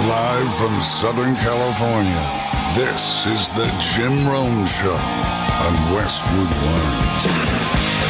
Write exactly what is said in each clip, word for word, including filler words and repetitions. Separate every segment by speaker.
Speaker 1: Live from Southern California, this is the Jim Rome Show on Westwood One.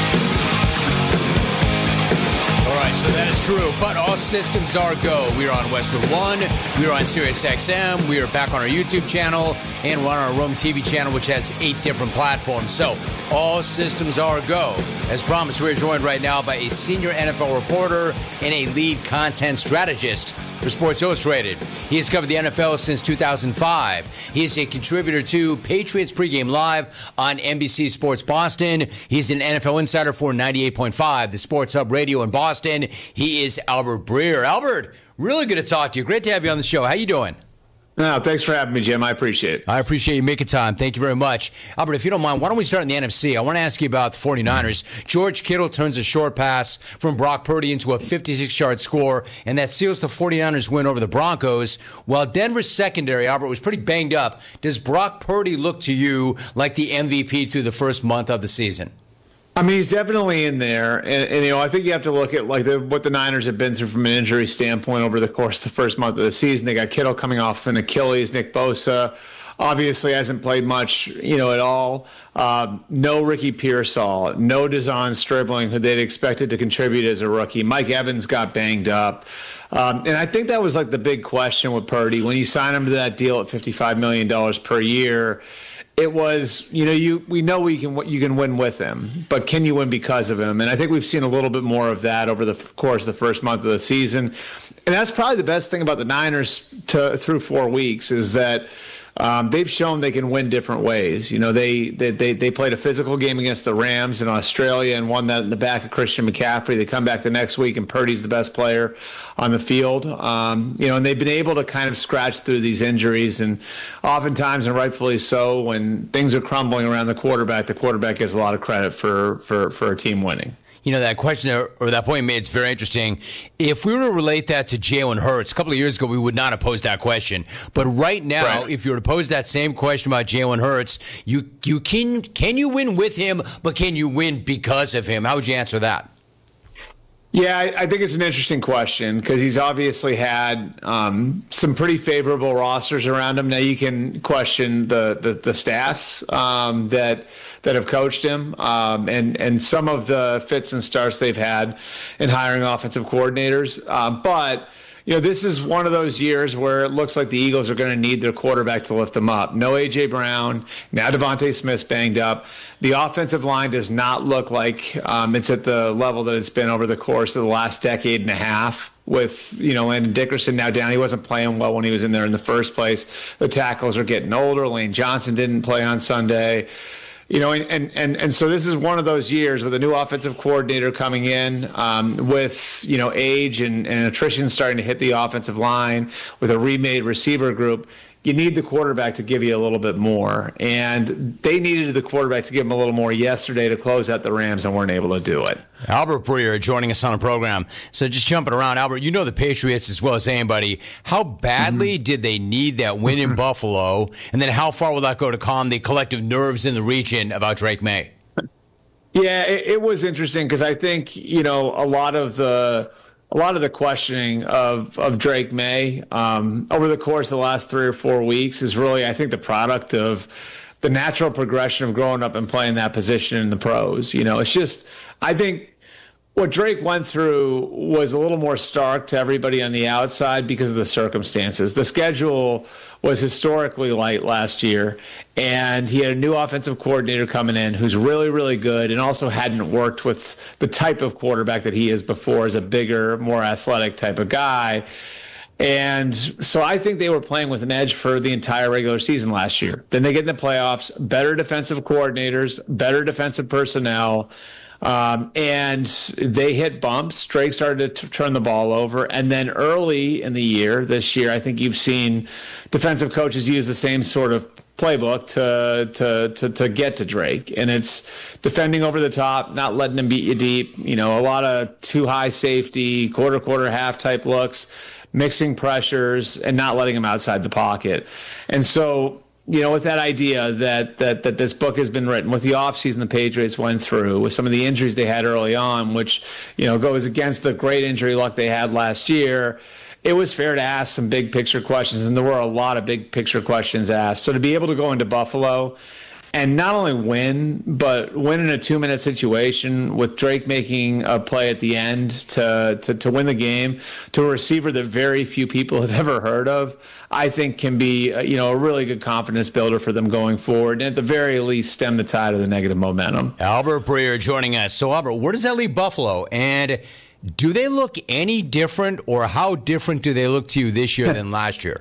Speaker 2: All right, so that is true, but all systems are go. We are on Westwood One, we are on Sirius X M, we are back on our YouTube channel, and we're on our Rome T V channel, which has eight different platforms. So all systems are go. As promised, we're joined right now by a senior N F L reporter and a lead content strategist for Sports Illustrated. He has covered the N F L since two thousand five. He is a contributor to Patriots Pregame Live on N B C Sports Boston. He's an N F L insider for ninety-eight point five, the Sports Hub Radio in Boston. He is Albert Breer. Albert, really good to talk to you. Great to have you on the show. How you doing?
Speaker 3: No, thanks for having me, Jim. I appreciate it.
Speaker 2: I appreciate you making time. Thank you very much. Albert, if you don't mind, why don't we start in the N F C? I want to ask you about the 49ers. George Kittle turns a short pass from Brock Purdy into a fifty-six-yard score, and that seals the 49ers' win over the Broncos. While Denver's secondary, Albert, was pretty banged up, does Brock Purdy look to you like the M V P through the first month of the season?
Speaker 3: I mean, he's definitely in there, and, and you know, I think you have to look at like the, what the Niners have been through from an injury standpoint over the course of the first month of the season. They got Kittle coming off an Achilles, Nick Bosa obviously hasn't played much, you know, at all. Uh, no Ricky Pearsall, no Dazon Stribling, who they'd expected to contribute as a rookie. Mike Evans got banged up. Um, and I think that was like the big question with Purdy. When you sign him to that deal at fifty-five million dollars per year, it was, you know, you we know we can you can win with him, but can you win because of him? And I think we've seen a little bit more of that over the course of the first month of the season. And that's probably the best thing about the Niners to, through four weeks is that Um, they've shown they can win different ways. You know, they, they they they played a physical game against the Rams in Australia and won that in the back of Christian McCaffrey. They come back the next week and Purdy's the best player on the field. Um, you know, and they've been able to kind of scratch through these injuries. And oftentimes, and rightfully so, when things are crumbling around the quarterback, the quarterback gets a lot of credit for for, for a team winning.
Speaker 2: You know, that question or that point you made is very interesting. If we were to relate that to Jalen Hurts, a couple of years ago, we would not have posed that question. But right now, right. if you were to pose that same question about Jalen Hurts, you you can can you win with him, but can you win because of him? How would you answer that?
Speaker 3: Yeah, I, I think it's an interesting question because he's obviously had um, some pretty favorable rosters around him. Now you can question the the, the staffs um, that that have coached him um, and and some of the fits and starts they've had in hiring offensive coordinators. Uh, but you know, this is one of those years where it looks like the Eagles are going to need their quarterback to lift them up. No A J Brown. Now Devontae Smith's banged up. The offensive line does not look like um, it's at the level that it's been over the course of the last decade and a half with, you know, Landon Dickerson now down. He wasn't playing well when he was in there in the first place. The tackles are getting older. Lane Johnson didn't play on Sunday. You know, and, and, and so this is one of those years with a new offensive coordinator coming in um, with, you know, age and, and attrition starting to hit the offensive line with a remade receiver group. You need the quarterback to give you a little bit more. And they needed the quarterback to give them a little more yesterday to close out the Rams and weren't able to do it.
Speaker 2: Albert Breer joining us on the program. So just jumping around, Albert, you know the Patriots as well as anybody. How badly mm-hmm. did they need that win in Buffalo? And then how far will that go to calm the collective nerves in the region about Drake May?
Speaker 3: Yeah, it, it was interesting because I think, you know, a lot of the – A lot of the questioning of, of Drake May um, over the course of the last three or four weeks is really, I think, the product of the natural progression of growing up and playing that position in the pros. You know, it's just, I think what Drake went through was a little more stark to everybody on the outside because of the circumstances. The schedule was historically light last year, and he had a new offensive coordinator coming in who's really, really good and also hadn't worked with the type of quarterback that he is before as a bigger, more athletic type of guy. And so I think they were playing with an edge for the entire regular season last year. Then they get in the playoffs, better defensive coordinators, better defensive personnel. Um, and they hit bumps. Drake started to t- turn the ball over. And then early in the year, this year, I think you've seen defensive coaches use the same sort of playbook to, to, to, to get to Drake. And it's defending over the top, not letting him beat you deep. You know, a lot of too high safety, quarter, quarter, half type looks, mixing pressures, and not letting him outside the pocket. And so, you know, with that idea that that that this book has been written, with the offseason the Patriots went through, with some of the injuries they had early on, which, you know, goes against the great injury luck they had last year, it was fair to ask some big picture questions, and there were a lot of big picture questions asked. So to be able to go into Buffalo and not only win, but win in a two-minute situation with Drake making a play at the end to, to to win the game to a receiver that very few people have ever heard of, I think can be you know a really good confidence builder for them going forward, and at the very least stem the tide of the negative momentum.
Speaker 2: Albert Breer joining us. So Albert, where does that leave Buffalo? And do they look any different, or how different do they look to you this year than last year?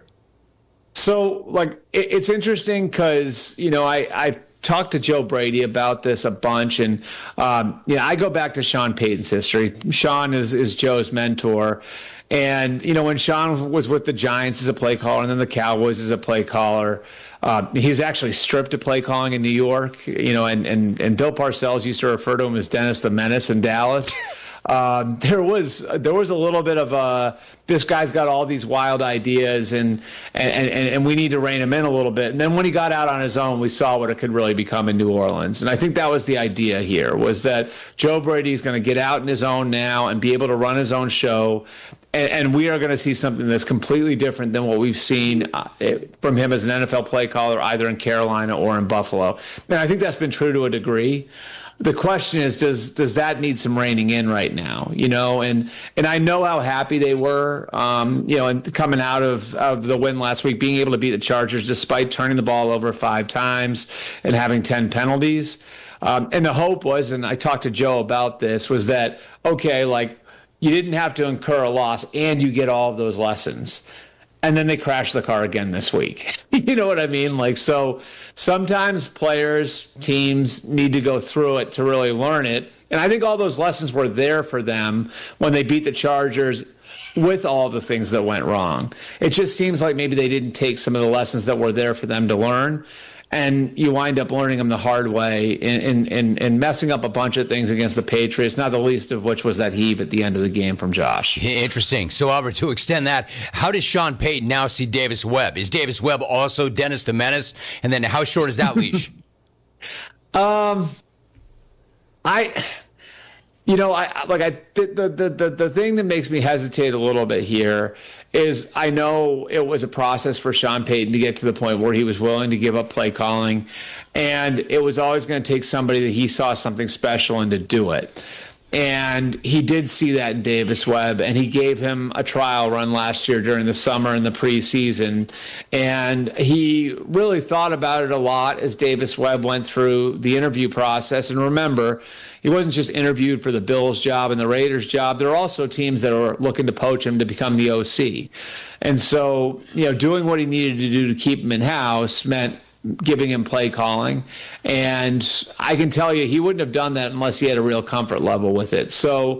Speaker 3: So, like, it, it's interesting because, you know, I, I talked to Joe Brady about this a bunch. And, um, you know, I go back to Sean Payton's history. Sean is, is Joe's mentor. And, you know, when Sean was with the Giants as a play caller and then the Cowboys as a play caller, uh, he was actually stripped of play calling in New York, you know, and, and, and Bill Parcells used to refer to him as Dennis the Menace in Dallas. Um, there was there was a little bit of a, this guy's got all these wild ideas and, and, and, and we need to rein him in a little bit. And then when he got out on his own, we saw what it could really become in New Orleans. And I think that was the idea here, was that Joe Brady's going to get out in his own now and be able to run his own show. And, and we are going to see something that's completely different than what we've seen uh, from him as an N F L play caller, either in Carolina or in Buffalo. And I think that's been true to a degree. The question is, does does that need some reining in right now? You know, and and I know how happy they were, um, you know, and coming out of, of the win last week, being able to beat the Chargers despite turning the ball over five times and having ten penalties. Um, and the hope was, and I talked to Joe about this, was that, okay, like, you didn't have to incur a loss and you get all of those lessons. And then they crash the car again this week. You know what I mean? Like, so sometimes players, teams need to go through it to really learn it. And I think all those lessons were there for them when they beat the Chargers with all the things that went wrong. It just seems like maybe they didn't take some of the lessons that were there for them to learn. And you wind up learning them the hard way and, and, and messing up a bunch of things against the Patriots, not the least of which was that heave at the end of the game from Josh.
Speaker 2: Interesting. So, Albert, to extend that, how does Sean Payton now see Davis Webb? Is Davis Webb also Dennis the Menace? And then how short is that leash?
Speaker 3: um, I... You know, I like I the, the the the thing that makes me hesitate a little bit here is I know it was a process for Sean Payton to get to the point where he was willing to give up play calling, and it was always going to take somebody that he saw something special in to do it. And he did see that in Davis Webb, and he gave him a trial run last year during the summer and the preseason. And he really thought about it a lot as Davis Webb went through the interview process. And remember, he wasn't just interviewed for the Bills job and the Raiders job. There are also teams that are looking to poach him to become the O C. And so, you know, doing what he needed to do to keep him in-house meant giving him play calling. And I can tell you, he wouldn't have done that unless he had a real comfort level with it. So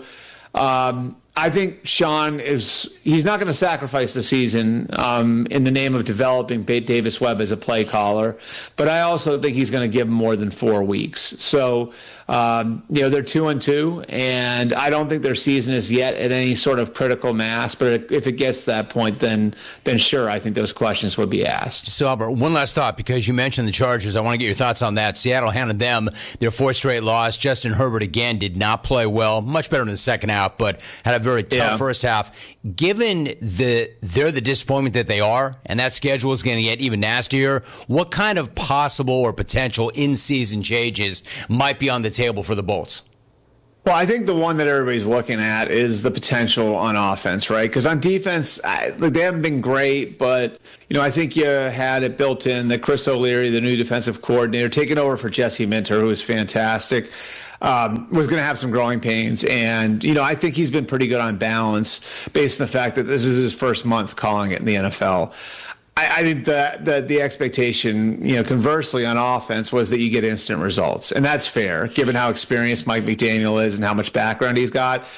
Speaker 3: um, I think Sean is, he's not going to sacrifice the season um, in the name of developing Davis Webb as a play caller. But I also think he's going to give him more than four weeks. So, um, you know, they're two and two, and I don't think their season is yet at any sort of critical mass. But if it gets to that point, then then sure, I think those questions would be asked.
Speaker 2: So, Albert, one last thought, because you mentioned the Chargers. I want to get your thoughts on that. Seattle handed them their fourth straight loss. Justin Herbert, again, did not play well. Much better in the second half, but had a very tough yeah. first half. Given the they're the disappointment that they are, and that schedule is going to get even nastier, what kind of possible or potential in-season changes might be on the table for the Bolts?
Speaker 3: Well, I think the one that everybody's looking at is the potential on offense, right? Because on defense, I, they haven't been great, but you know, I think you had it built in that Chris O'Leary, the new defensive coordinator, taking over for Jesse Minter, who was fantastic, um, was going to have some growing pains. And, you know, I think he's been pretty good on balance based on the fact that this is his first month calling it in the N F L. I, I think that the, the expectation, you know, conversely on offense was that you get instant results. And that's fair, given how experienced Mike McDaniel is and how much background he's got.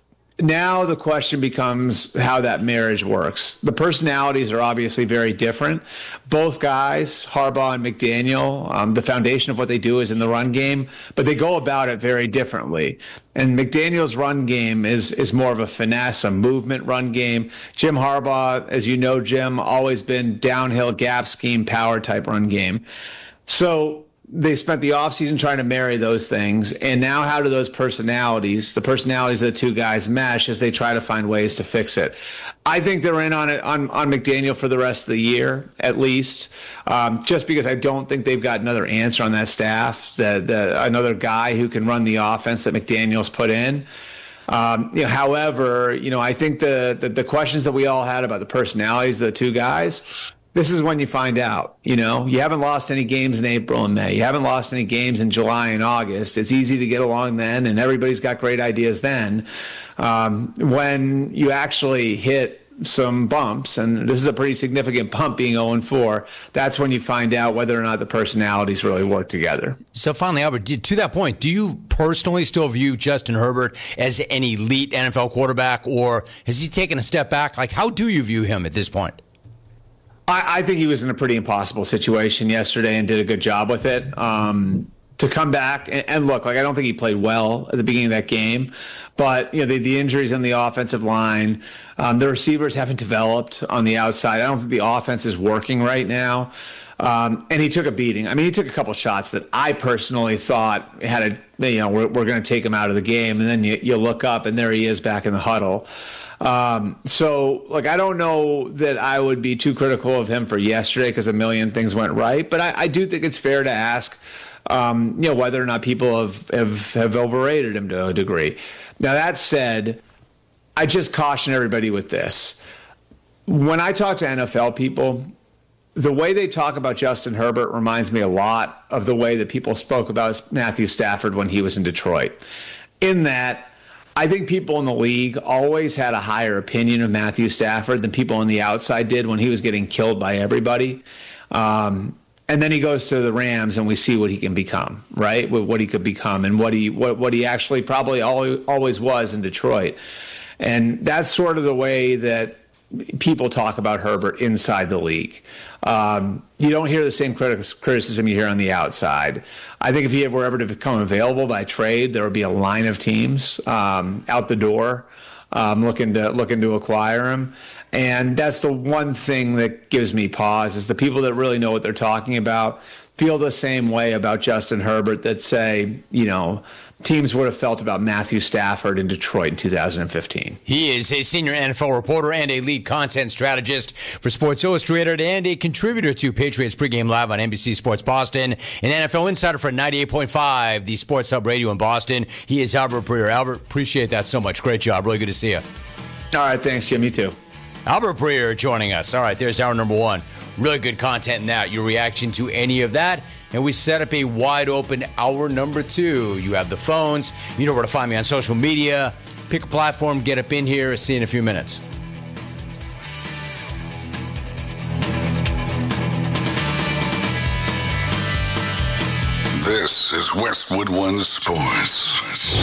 Speaker 3: Now the question becomes how that marriage works. The personalities are obviously very different. Both guys, Harbaugh and McDaniel, um, the foundation of what they do is in the run game, but they go about it very differently. And McDaniel's run game is is more of a finesse, a movement run game. Jim Harbaugh, as you know, Jim, always been downhill, gap scheme, power type run game. So they spent the offseason trying to marry those things. And now how do those personalities, the personalities of the two guys, mesh as they try to find ways to fix it? I think they're in on it on, on McDaniel for the rest of the year, at least, um, just because I don't think they've got another answer on that staff, the, the, another guy who can run the offense that McDaniel's put in. Um, you know, however, you know, I think the, the the questions that we all had about the personalities of the two guys, this is when you find out. You know, you haven't lost any games in April and May. You haven't lost any games in July and August. It's easy to get along then, and everybody's got great ideas then. Um, when you actually hit some bumps, and this is a pretty significant bump being oh and four, that's when you find out whether or not the personalities really work together.
Speaker 2: So finally, Albert, to that point, do you personally still view Justin Herbert as an elite N F L quarterback, or has he taken a step back? Like, how do you view him at this point?
Speaker 3: I, I think he was in a pretty impossible situation yesterday and did a good job with it. Um, to come back and, and look, like, I don't think he played well at the beginning of that game, but you know, the, the injuries on the offensive line, um, the receivers haven't developed on the outside. I don't think the offense is working right now. Um, and he took a beating. I mean, he took a couple shots that I personally thought had a, you know, we're, we're going to take him out of the game. And then you, you look up and there he is back in the huddle. Um, so, like, I don't know that I would be too critical of him for yesterday because a million things went right. But I, I do think it's fair to ask, um, you know, whether or not people have, have, have overrated him to a degree. Now, that said, I just caution everybody with this. When I talk to N F L people, the way they talk about Justin Herbert reminds me a lot of the way that people spoke about Matthew Stafford when he was in Detroit. In that, I think people in the league always had a higher opinion of Matthew Stafford than people on the outside did when he was getting killed by everybody. Um, and then he goes to the Rams, and we see what he can become, right? What he could become, and what he what what he actually probably always, always was in Detroit. And that's sort of the way that people talk about Herbert inside the league. Um, you don't hear the same criticism you hear on the outside. I think if he were ever to become available by trade, there would be a line of teams um, out the door um, looking to looking to acquire him. And that's the one thing that gives me pause, is the people that really know what they're talking about feel the same way about Justin Herbert that say, you know, teams would have felt about Matthew Stafford in Detroit in two thousand fifteen.
Speaker 2: He is a senior N F L reporter and a lead content strategist for Sports Illustrated and a contributor to Patriots Pregame Live on N B C Sports Boston, an N F L insider for ninety-eight point five, the Sports Hub Radio in Boston. He is Albert Breer. Albert, appreciate that so much. Great job. Really good to see you.
Speaker 3: All right. Thanks, Jim. You too.
Speaker 2: Albert Breer joining us. All right, there's hour number one. Really good content in that. Your reaction to any of that. And we set up a wide open hour number two. You have the phones. You know where to find me on social media. Pick a platform, get up in here. See you in a few minutes.
Speaker 1: This is Westwood One Sports.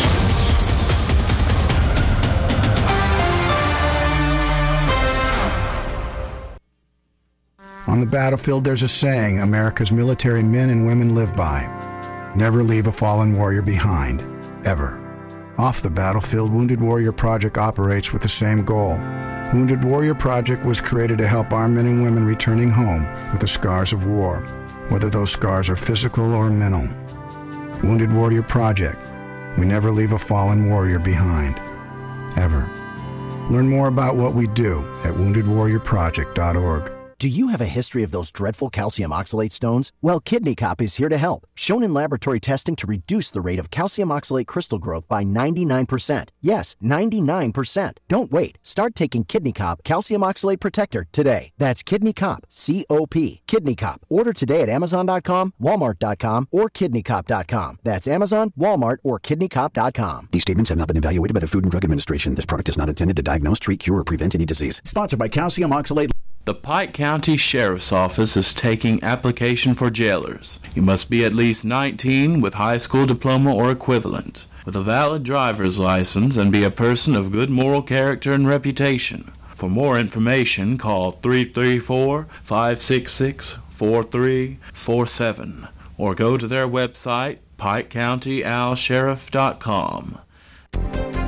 Speaker 4: On the battlefield, there's a saying America's military men and women live by. Never leave a fallen warrior behind, ever. Off the battlefield, Wounded Warrior Project operates with the same goal. Wounded Warrior Project was created to help our men and women returning home with the scars of war, whether those scars are physical or mental. Wounded Warrior Project. We never leave a fallen warrior behind, ever. Learn more about what we do at wounded warrior project dot org.
Speaker 5: Do you have a history of those dreadful calcium oxalate stones? Well, Kidney Cop is here to help. Shown in laboratory testing to reduce the rate of calcium oxalate crystal growth by ninety-nine percent. Yes, ninety-nine percent. Don't wait. Start taking Kidney Cop Calcium Oxalate Protector today. That's Kidney Cop, C O P. Kidney Cop. Order today at amazon dot com, walmart dot com, or kidney cop dot com. That's Amazon, Walmart, or kidney cop dot com.
Speaker 6: These statements have not been evaluated by the Food and Drug Administration. This product is not intended to diagnose, treat, cure, or prevent any disease.
Speaker 7: Sponsored by Calcium Oxalate.
Speaker 8: The Pike County Sheriff's Office is taking application for jailers. You must be at least nineteen with high school diploma or equivalent, with a valid driver's license, and be a person of good moral character and reputation. For more information, call three three four, five six six, four three four seven or go to their website, pike county al sheriff dot com.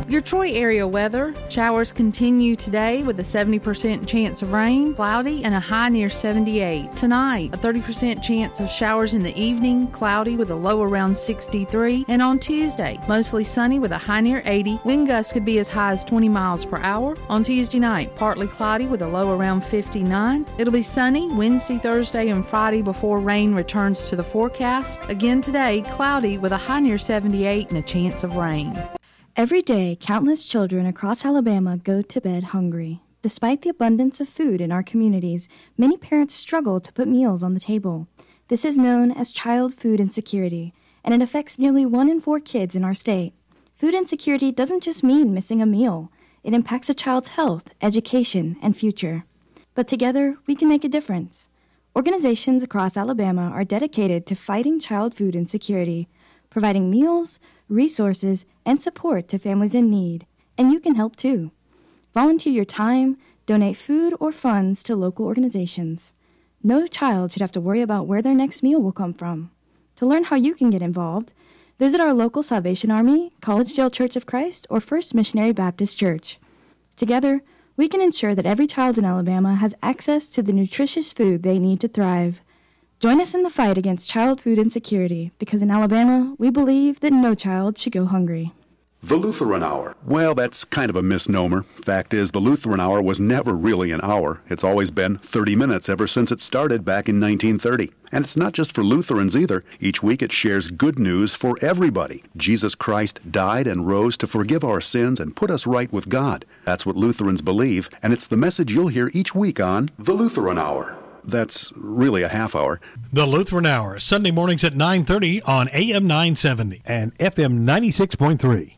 Speaker 7: Your Troy area weather. Showers continue today with a seventy percent chance of rain, cloudy, and a high near seventy-eight. Tonight, a thirty percent chance of showers in the evening, cloudy with a low around sixty-three. And on Tuesday, mostly sunny with a high near eighty. Wind gusts could be as high as twenty miles per hour. On Tuesday night, partly cloudy with a low around fifty-nine. It'll be sunny Wednesday, Thursday, and Friday before rain returns to the forecast. Again today, cloudy with a high near seventy-eight and a chance of rain.
Speaker 9: Every day, countless children across Alabama go to bed hungry. Despite the abundance of food in our communities, many parents struggle to put meals on the table. This is known as child food insecurity, and it affects nearly one in four kids in our state. Food insecurity doesn't just mean missing a meal. It impacts a child's health, education, and future. But together, we can make a difference. Organizations across Alabama are dedicated to fighting child food insecurity, providing meals, resources, and support to families in need. And you can help too. Volunteer your time, donate food or funds to local organizations. No child should have to worry about where their next meal will come from. To learn how you can get involved, visit our local Salvation Army, Collegedale Church of Christ, or First Missionary Baptist Church. Together, we can ensure that every child in Alabama has access to the nutritious food they need to thrive. Join us in the fight against child food insecurity, because in Alabama, we believe that no child should go hungry.
Speaker 10: The Lutheran Hour. Well, that's kind of a misnomer. Fact is, the Lutheran Hour was never really an hour. It's always been thirty minutes ever since it started back in nineteen thirty. And it's not just for Lutherans either. Each week it shares good news for everybody. Jesus Christ died and rose to forgive our sins and put us right with God. That's what Lutherans believe, and it's the message you'll hear each week on The Lutheran Hour. That's really a half hour.
Speaker 11: The Lutheran Hour, Sunday mornings at nine thirty on A M nine seventy and F M ninety-six point three.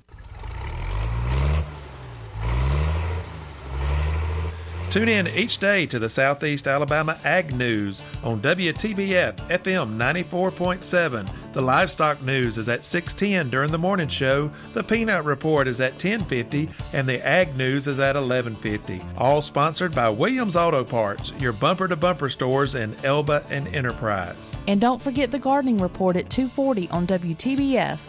Speaker 12: Tune in each day to the Southeast Alabama Ag News on W T B F F M ninety-four point seven. The Livestock News is at six ten during the morning show. The Peanut Report is at ten fifty, and the Ag News is at eleven fifty. All sponsored by Williams Auto Parts, your bumper-to-bumper stores in Elba and Enterprise.
Speaker 7: And don't forget the Gardening Report at two forty on W T B F.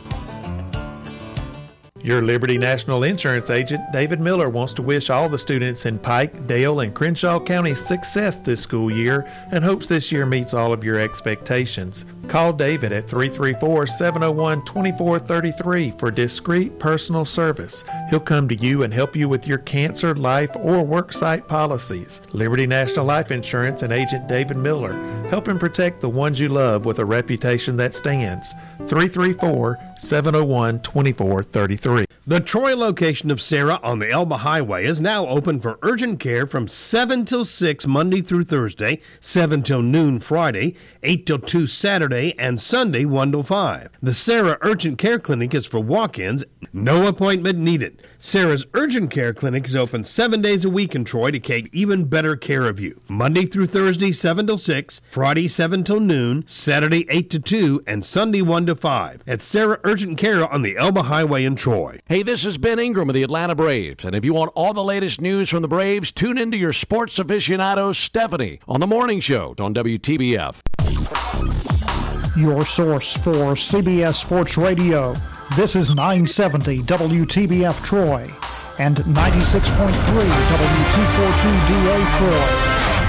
Speaker 12: Your Liberty National Insurance agent, David Miller, wants to wish all the students in Pike, Dale, and Crenshaw counties success this school year and hopes this year meets all of your expectations. Call David at three three four, seven oh one, two four three three for discreet personal service. He'll come to you and help you with your cancer, life, or worksite policies. Liberty National Life Insurance and agent David Miller, helping protect the ones you love with a reputation that stands. three three four, seven oh one, two four three three.
Speaker 13: The Troy location of Sarah on the Elba Highway is now open for urgent care from seven till six Monday through Thursday, seven till noon Friday, eight till two Saturday, and Sunday one till five. The Sarah Urgent Care Clinic is for walk-ins, no appointment needed. Sarah's Urgent Care Clinic is open seven days a week in Troy to take even better care of you. Monday through Thursday, seven till six, Friday, seven till noon, Saturday, eight to two, and Sunday, one to five. At Sarah Urgent Care on the Elba Highway in Troy.
Speaker 14: Hey, this is Ben Ingram of the Atlanta Braves, and if you want all the latest news from the Braves, tune into your sports aficionado, Stephanie, on the morning show on W T B F.
Speaker 15: Your source for C B S Sports Radio. This is nine seventy W T B F Troy and ninety-six point three W two forty-two D A Troy.